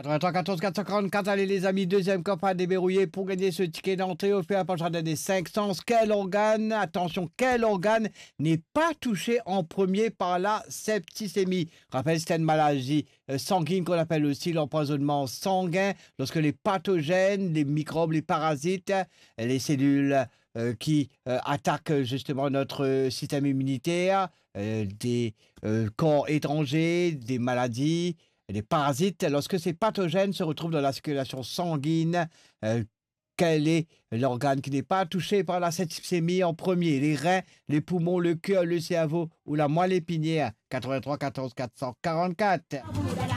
83 14 444, allez les amis, deuxième campagne déverrouillée pour gagner ce ticket d'entrée offert par Jardin des 500. Quel organe, attention, quel organe n'est pas touché en premier par la septicémie? Rappelle, c'est une maladie sanguine qu'on appelle aussi l'empoisonnement sanguin, lorsque les pathogènes, les microbes, les parasites, les cellules qui attaquent justement notre système immunitaire, des corps étrangers, des maladies, les parasites, lorsque ces pathogènes se retrouvent dans la circulation sanguine, quel est l'organe qui n'est pas touché par la septicémie en premier? Les reins, les poumons, le cœur, le cerveau ou la moelle épinière? 83 14 444.